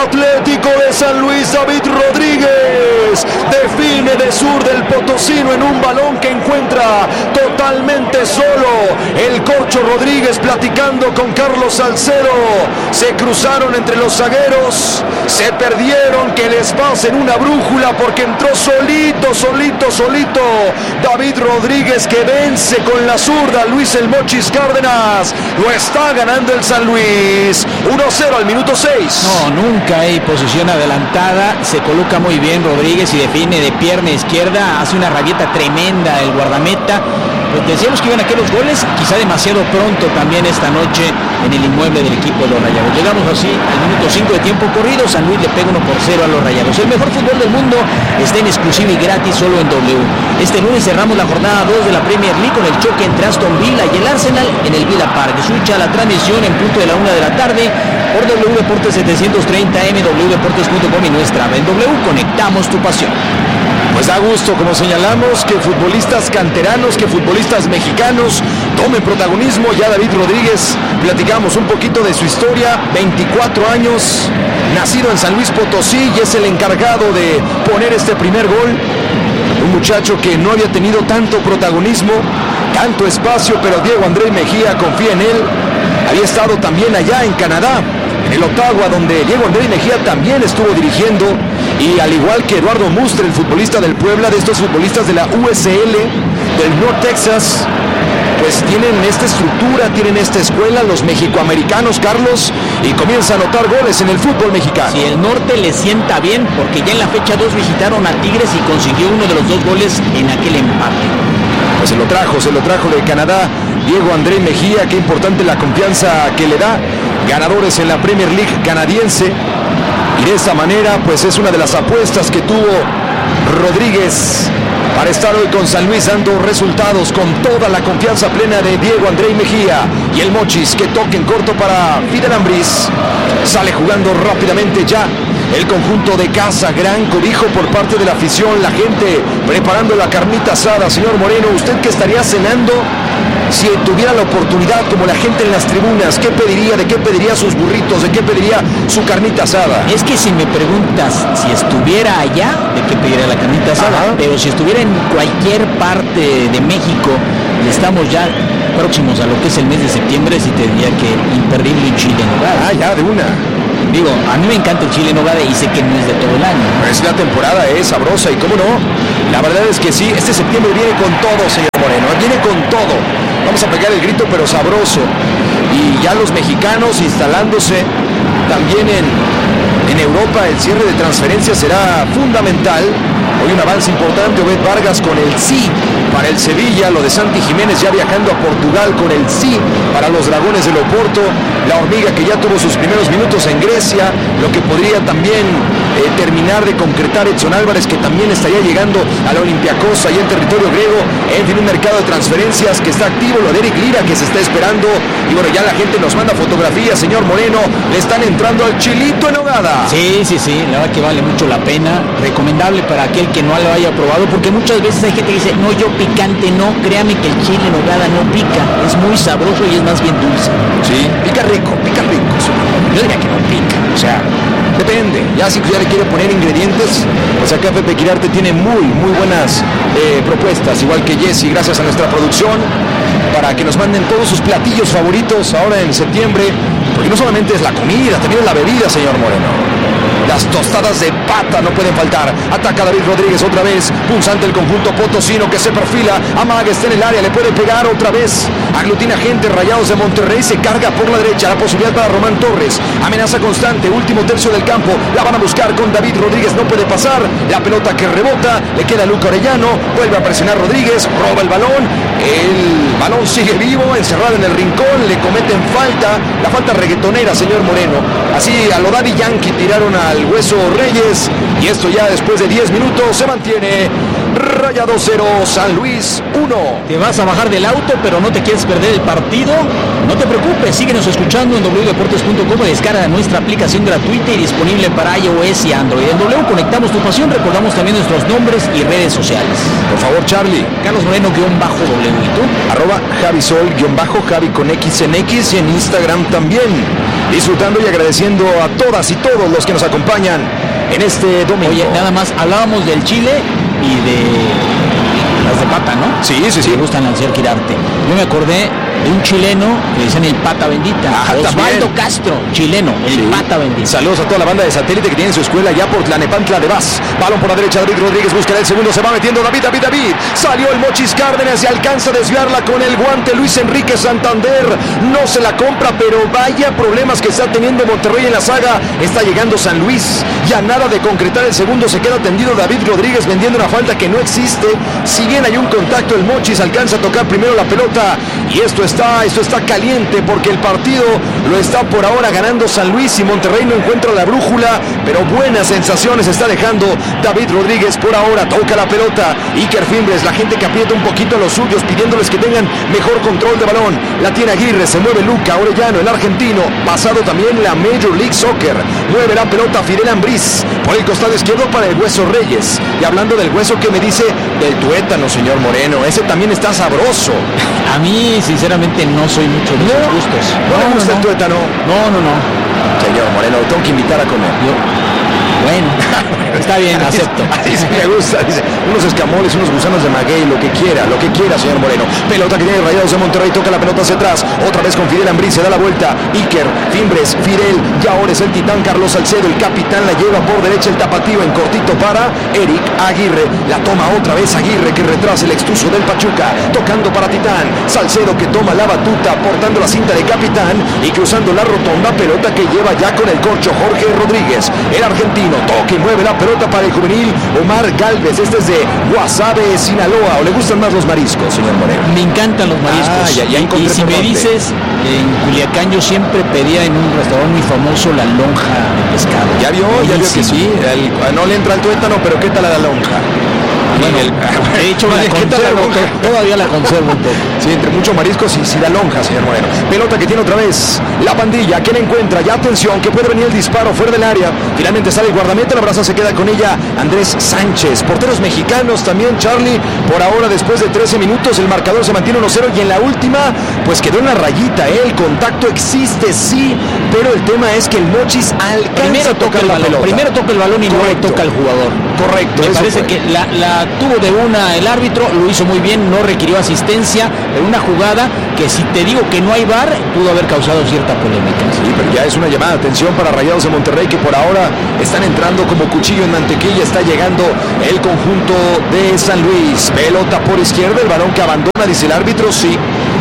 Atlético de San Luis. David Rodríguez define de sur del potosino en un balón que encuentra totalmente solo. El Corcho Rodríguez platicando con Carlos Salcedo. Se cruzaron entre los zagueros, se perdieron, que les pasen una brújula porque entró solito David Rodríguez, que vence con la zurda Luis El Mochis Cárdenas. Lo está ganando el San Luis 1-0 al minuto 6. No, nunca hay posición adelantada. Se coloca muy bien Rodríguez y define de pierna izquierda. Hace una rabieta tremenda el guardameta. Decíamos que iban a quedar los goles, quizá demasiado pronto también esta noche en el inmueble del equipo de los Rayados. Llegamos así al minuto 5 de tiempo corrido. San Luis le pega 1-0 a los Rayados. El mejor fútbol del mundo está en exclusiva y gratis solo en W. Este lunes cerramos la jornada 2 de la Premier League con el choque entre Aston Villa y el Arsenal en el Villa Park. Escucha la transmisión en punto de la 1 de la tarde por W Deportes 730M, wdeportes.com y nuestra en W. Conectamos tu pasión. Pues da gusto, como señalamos, que futbolistas canteranos, que futbolistas mexicanos tomen protagonismo. Ya David Rodríguez, platicamos un poquito de su historia, 24 años, nacido en San Luis Potosí y es el encargado de poner este primer gol. Un muchacho que no había tenido tanto protagonismo, tanto espacio, pero Diego Andrés Mejía confía en él. Había estado también allá en Canadá, en el Ottawa, donde Diego Andrés Mejía también estuvo dirigiendo, y al igual que Eduardo Mustre, el futbolista del Puebla, de estos futbolistas de la USL del North Texas, pues tienen esta estructura, tienen esta escuela, los mexicoamericanos, Carlos, y comienza a anotar goles en el fútbol mexicano. Si el norte le sienta bien, porque ya en la fecha 2 visitaron a Tigres y consiguió uno de los 2 goles en aquel empate. Pues se lo trajo de Canadá Diego Andrés Mejía. Qué importante la confianza que le da. Ganadores en la Premier League canadiense, y de esta manera pues es una de las apuestas que tuvo Rodríguez para estar hoy con San Luis, dando resultados con toda la confianza plena de Diego Andrés Mejía. Y el Mochis, que toca en corto para Fidel Ambriz, sale jugando rápidamente ya el conjunto de casa. Gran cobijo por parte de la afición, la gente preparando la carnita asada. Señor Moreno, ¿usted qué estaría cenando si tuviera la oportunidad, como la gente en las tribunas? ¿Qué pediría? ¿De qué pediría sus burritos? ¿De qué pediría su carnita asada? Es que si me preguntas si estuviera allá, ¿de qué pediría la carnita asada? Ajá. Pero si estuviera en cualquier parte de México y estamos ya próximos a lo que es el mes de septiembre, sí te diría que imperdible chile en nogada. Ah, ya, de una. Digo, a mí me encanta el chile en nogada y sé que no es de todo el año. Pero es la temporada, es sabrosa, y cómo no. La verdad es que sí, este septiembre viene con todo, señor Moreno, viene con todo. Vamos a pegar el grito, pero sabroso. Y ya los mexicanos instalándose también en Europa. El cierre de transferencias será fundamental. Hoy un avance importante, Obed Vargas con el sí para el Sevilla, lo de Santi Jiménez ya viajando a Portugal con el sí para los Dragones del Oporto, la Hormiga que ya tuvo sus primeros minutos en Grecia, lo que podría también terminar de concretar Edson Álvarez, que también estaría llegando a la Olympiacos allá en territorio griego. En fin, un mercado de transferencias que está activo, lo de Eric Lira que se está esperando, y bueno, ya la gente nos manda fotografías, señor Moreno, le están entrando al chilito en nogada. Sí, la verdad que vale mucho la pena, recomendable para aquel que no lo haya probado, porque muchas veces hay gente que dice, no, yo picante no, créame que el chile en nogada no pica, es muy sabroso y es más bien dulce. Sí, pica rico. Yo diría que no pica, o sea, depende, ya si ya le quiere poner ingredientes, pues acá Pepe Quirarte tiene muy buenas propuestas, igual que Jessy, gracias a nuestra producción, para que nos manden todos sus platillos favoritos ahora en septiembre, porque no solamente es la comida, también es la bebida, señor Moreno. Las tostadas de pata no pueden faltar. Ataca David Rodríguez otra vez. Punzante el conjunto potosino que se perfila. Amaga está en el área, le puede pegar otra vez. Aglutina gente, Rayados de Monterrey. Se carga por la derecha. La posibilidad para Román Torres. Amenaza constante. Último tercio del campo. La van a buscar con David Rodríguez. No puede pasar. La pelota que rebota. Le queda a Luca Orellano. Vuelve a presionar Rodríguez. Roba el balón. El balón sigue vivo. Encerrado en el rincón. Le cometen falta. La falta reggaetonera, señor Moreno. Así a lo Daddy Yankee tiraron al Hueso Reyes, y esto ya después de 10 minutos se mantiene. Rayados 0, San Luis 1. Te vas a bajar del auto, pero no te quieres perder el partido. No te preocupes, síguenos escuchando en wdeportes.com. Descarga nuestra aplicación gratuita y disponible para iOS y Android. En W conectamos tu pasión. Recordamos también nuestros nombres y redes sociales. Por favor, Charlie. Carlos Moreno-W. ¿Y tú? @JaviSol-Javi con X en X, y en Instagram también. disfrutando y agradeciendo a todas y todos los que nos acompañan en este domingo. Oye, nada más, hablábamos del Chile y de las de pata, ¿no? Sí. Me gustan Lanciar Quirarte. Yo me acordé de un chileno que dicen el Pata Bendita. Osvaldo Castro, chileno, el Pata Bendita. Saludos a toda la banda de Satélite que tiene su escuela ya por Tlanepantla de Vaz. Balón por la derecha, David Rodríguez busca el segundo, se va metiendo David. Salió el Mochis Cárdenas y alcanza a desviarla con el guante Luis Enrique Santander. No se la compra, pero vaya problemas que está teniendo Monterrey en la saga. Está llegando San Luis. Ya nada de concretar el segundo, se queda tendido David Rodríguez vendiendo una falta que no existe. Si bien hay un contacto, el Mochis alcanza a tocar primero la pelota y esto está caliente porque el partido lo está por ahora ganando San Luis y Monterrey no encuentra la brújula, pero buenas sensaciones está dejando David Rodríguez por ahora. Toca la pelota Iker Fimbres, la gente que aprieta un poquito a los suyos pidiéndoles que tengan mejor control de balón. La tiene Aguirre, se mueve Luca Orellano, el argentino, pasado también la Major League Soccer. Mueve la pelota Fidel Ambriz por el costado izquierdo para el Hueso Reyes. Y hablando del hueso, ¿qué me dice del tuétano, señor Moreno? Ese también está sabroso. A mí, sinceramente, no soy mucho de esos gustos. ¿No le gusta el tuétano? No. Señor Moreno, lo tengo que invitar a comer. Bueno, está bien, acepto. Así sí me gusta, dice, unos escamoles, unos gusanos de maguey, lo que quiera, señor Moreno. Pelota que tiene Rayados de Monterrey, toca la pelota hacia atrás, otra vez con Fidel Ambriz, se da la vuelta, Iker, Fimbres, Fidel, y ahora es el titán Carlos Salcedo, el capitán la lleva por derecha el tapatío en cortito para Eric Aguirre, la toma otra vez Aguirre que retrasa el extuso del Pachuca, tocando para Titán, Salcedo que toma la batuta, portando la cinta de capitán y cruzando la rotonda, pelota que lleva ya con el corcho Jorge Rodríguez, el argentino. Toque y mueve la pelota para el juvenil Omar Galvez. Este es de Guasave, Sinaloa. ¿O le gustan más los mariscos, señor Moreno? Me encantan los mariscos. Y si me dices, en Culiacán yo siempre pedía en un restaurante muy famoso la lonja de pescado. Ya vio que sí. No le entra el tuétano, pero ¿qué tal la lonja? Bueno, de hecho todavía la conservo un poco. Sí, entre muchos mariscos y la lonja, señor Moreno. Pelota que tiene otra vez la pandilla, que la encuentra, ya atención, que puede venir el disparo fuera del área. Finalmente sale el guardameta, la braza se queda con ella Andrés Sánchez. Porteros mexicanos también, Charlie. Por ahora, después de 13 minutos, el marcador se mantiene 1-0 y en la última, pues quedó en la rayita, el contacto existe, sí, pero el tema es que el Mochis alcanza a tocar la pelota. Primero toca el balón y luego toca el jugador. Correcto. Me parece que la tuvo de una el árbitro, lo hizo muy bien, no requirió asistencia, pero una jugada que si te digo que no hay VAR, pudo haber causado cierta polémica. Sí, pero ya es una llamada de atención para Rayados de Monterrey que por ahora están entrando como cuchillo en mantequilla, está llegando el conjunto de San Luis, pelota por izquierda, el balón que abandona, dice el árbitro, sí.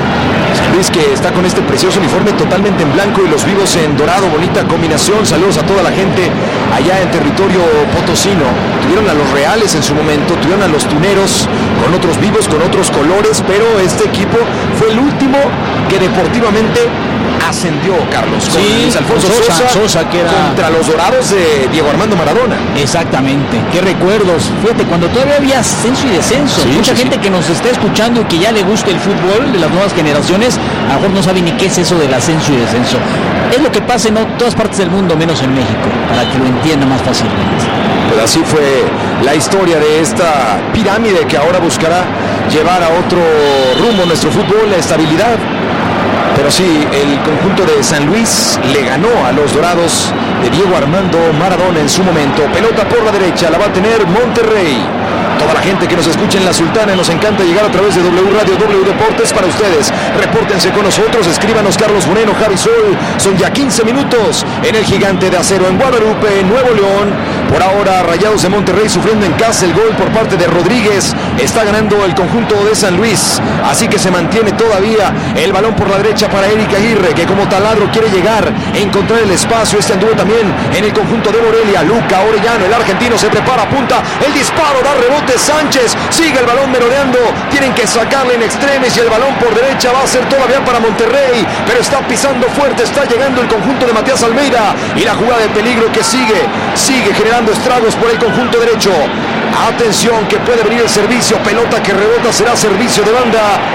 San Luis que está con este precioso uniforme totalmente en blanco y los vivos en dorado, bonita combinación. Saludos a toda la gente allá en territorio potosino. Tuvieron a los Reales en su momento, tuvieron a los Tuneros con otros vivos, con otros colores, pero este equipo fue el último que deportivamente ascendió, Carlos, con Luis Alfonso Sosa que era contra los Dorados de Diego Armando Maradona. Exactamente, qué recuerdos. Fíjate, cuando todavía había ascenso y descenso, mucha gente que nos está escuchando y que ya le gusta el fútbol de las nuevas generaciones, a lo mejor no sabe ni qué es eso del ascenso y descenso. Es lo que pasa en todas partes del mundo, menos en México, para que lo entienda más fácilmente. Pues así fue la historia de esta pirámide que ahora buscará llevar a otro rumbo nuestro fútbol, la estabilidad. Pero sí, el conjunto de San Luis le ganó a los Dorados de Diego Armando Maradona en su momento. Pelota por la derecha, la va a tener Monterrey. Toda la gente que nos escucha en La Sultana, nos encanta llegar a través de W Radio, W Deportes para ustedes. Repórtense con nosotros, escríbanos Carlos Moreno, Javi Sol. Son ya 15 minutos en el Gigante de Acero en Guadalupe, Nuevo León. Por ahora, Rayados de Monterrey sufriendo en casa el gol por parte de Rodríguez. Está ganando el conjunto de San Luis. Así que se mantiene todavía el balón por la derecha para Eric Aguirre, que como taladro quiere llegar e encontrar el espacio. Este anduvo también en el conjunto de Morelia. Luca Orellano, el argentino, se prepara, apunta, el disparo, da rebote Sánchez, sigue el balón merodeando, tienen que sacarle en extremis y el balón por derecha va a ser todavía para Monterrey, pero está pisando fuerte, está llegando el conjunto de Matías Almeida y la jugada de peligro que sigue generando estragos por el conjunto derecho. Atención que puede venir el servicio, pelota que rebota, será servicio de banda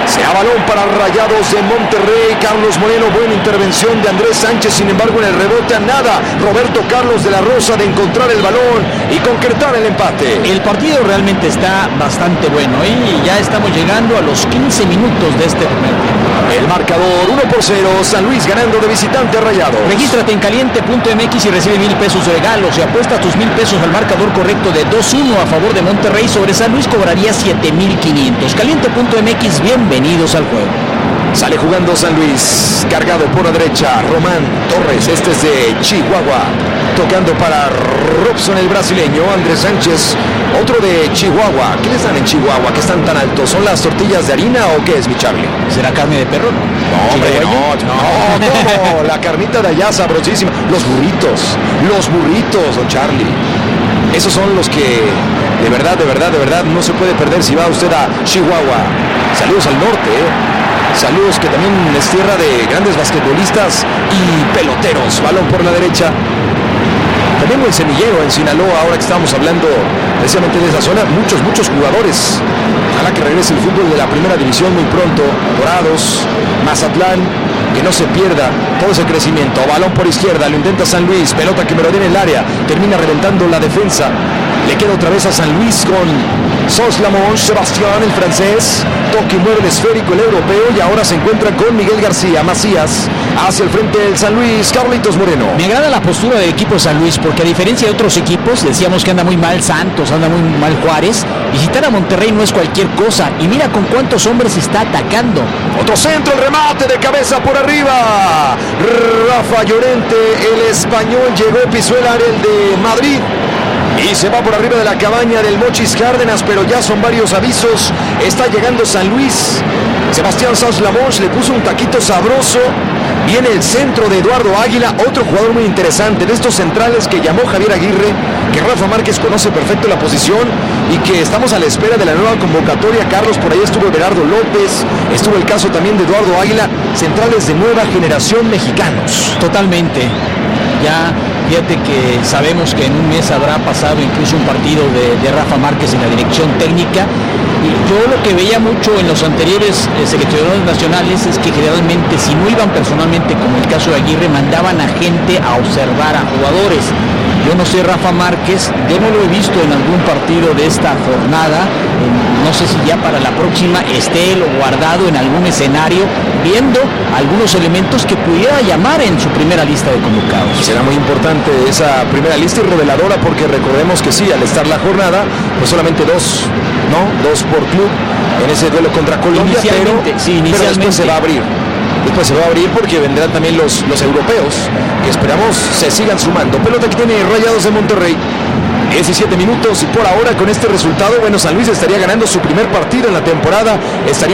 Se da balón para Rayados de Monterrey. Carlos Moreno, buena intervención de Andrés Sánchez. Sin embargo, en el rebote a nada. Roberto Carlos de la Rosa de encontrar el balón y concretar el empate. El partido realmente está bastante bueno y ya estamos llegando a los 15 minutos de este primer tiempo. El marcador 1-0. San Luis ganando de visitante a Rayados. Regístrate en caliente.mx y recibe 1,000 pesos de regalos. Y apuesta tus 1,000 pesos al marcador correcto de 2-1 a favor de Monterrey sobre San Luis, cobraría 7,500. Caliente.mx, bienvenidos al juego. Sale jugando San Luis, cargado por la derecha, Román Torres, este es de Chihuahua, tocando para Robson el brasileño, Andrés Sánchez, otro de Chihuahua. ¿Qué les dan en Chihuahua? ¿Qué están tan altos? ¿Son las tortillas de harina o qué es, mi Charlie? ¿Será carne de perro? No, hombre, no, la carnita de allá sabrosísima. Los burritos, don Charlie. Esos son los que de verdad no se puede perder si va usted a Chihuahua. Saludos al norte, Saludos, que también es tierra de grandes basquetbolistas y peloteros. Balón por la derecha. También el Semillero en Sinaloa, ahora que estamos hablando precisamente de esa zona, muchos jugadores. Ojalá que regrese el fútbol de la primera división muy pronto. Dorados, Mazatlán, que no se pierda todo ese crecimiento. Balón por izquierda, lo intenta San Luis, pelota que merodea en el área, termina reventando la defensa. Le queda otra vez a San Luis con Sos-Lamont, Sebastián, el francés. Toque y mueve el esférico, el europeo, y ahora se encuentra con Miguel García. Macías hacia el frente del San Luis, Carlitos Moreno. Me agrada la postura del equipo de San Luis, porque a diferencia de otros equipos, decíamos que anda muy mal Santos, anda muy mal Juárez, visitar a Monterrey no es cualquier cosa, y mira con cuántos hombres está atacando. Otro centro, el remate de cabeza por arriba. Rafa Llorente, el español, llegó, pisó el área, el de Madrid, y se va por arriba de la cabaña del Mochis Cárdenas, pero ya son varios avisos. Está llegando San Luis. Sebastián Sos-Lamont le puso un taquito sabroso. Viene el centro de Eduardo Águila, otro jugador muy interesante de estos centrales que llamó Javier Aguirre, que Rafa Márquez conoce perfecto la posición y que estamos a la espera de la nueva convocatoria. Carlos, por ahí estuvo Berardo López, estuvo el caso también de Eduardo Águila, centrales de nueva generación mexicanos. Totalmente. Ya fíjate que sabemos que en un mes habrá pasado incluso un partido de Rafa Márquez en la dirección técnica, y yo lo que veía mucho en los anteriores seleccionadores nacionales es que generalmente, si no iban personalmente, como el caso de Aguirre, mandaban a gente a observar a jugadores. Yo no sé, Rafa Márquez, yo no lo he visto en algún partido de esta jornada. No sé si ya para la próxima esté él guardado en algún escenario, viendo algunos elementos que pudiera llamar en su primera lista de convocados. Será muy importante esa primera lista y reveladora, porque recordemos que sí, al estar la jornada, pues solamente dos por club en ese duelo contra Colombia, pero después se va a abrir. Después se va a abrir porque vendrán también los europeos, que esperamos se sigan sumando. Pelota que tiene Rayados de Monterrey. 17 minutos y por ahora con este resultado, bueno, San Luis estaría ganando su primer partido en la temporada, estaría